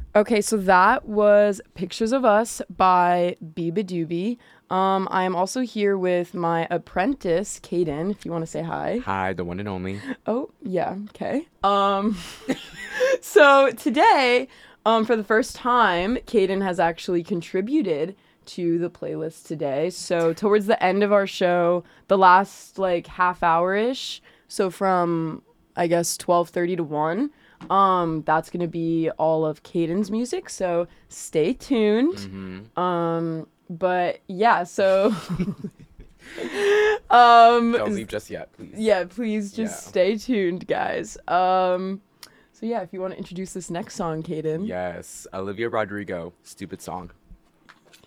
Okay, so that was Pictures of Us by Biba Doobie. I am also here with my apprentice, Kaden, if you want to say hi. Hi, the one and only. Oh, yeah, okay. So today, for the first time, Kaden has actually contributed to the playlist today. So towards the end of our show, the last like half hour ish, so from I guess 12:30 to 1, that's gonna be all of Kaden's music. So stay tuned. Mm-hmm. But yeah, so Don't leave just yet, please. yeah, please Yeah. just stay tuned, guys. So yeah, if you want to introduce this next song, Kaden. Yes. Olivia Rodrigo, Stupid Song.